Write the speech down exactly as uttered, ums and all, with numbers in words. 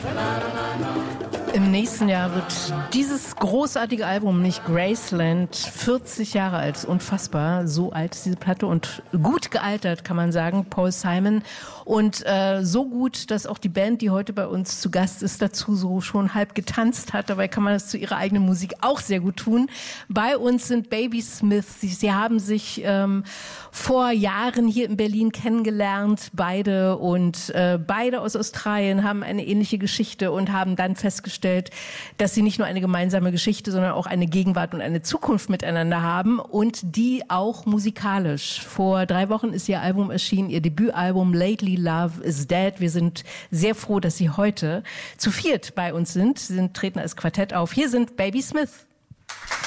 Im nächsten Jahr wird dieses großartige Album, nicht Graceland, vierzig Jahre alt. Unfassbar, so alt ist diese Platte und gut gealtert, kann man sagen, Paul Simon. Und äh, so gut, dass auch die Band, die heute bei uns zu Gast ist, dazu so schon halb getanzt hat. Dabei kann man das zu ihrer eigenen Musik auch sehr gut tun. Bei uns sind Babysmith. Sie, sie haben sich ähm, vor Jahren hier in Berlin kennengelernt, beide. Und äh, beide aus Australien haben eine ähnliche Geschichte und haben dann festgestellt, dass sie nicht nur eine gemeinsame Geschichte, sondern auch eine Gegenwart und eine Zukunft miteinander haben und die auch musikalisch. Vor drei Wochen ist ihr Album erschienen, ihr Debütalbum Lately Love is Dead. Wir sind sehr froh, dass sie heute zu viert bei uns sind. Sie sind, treten als Quartett auf. Hier sind Babysmith.